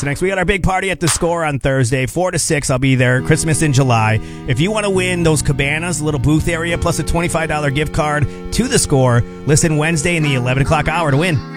Next, we got our big party at the Score on Thursday, 4 to 6. I'll be there. Christmas in July. If you want to win those cabanas, little booth area, plus a $25 gift card to the Score, listen Wednesday in the 11 o'clock hour to win.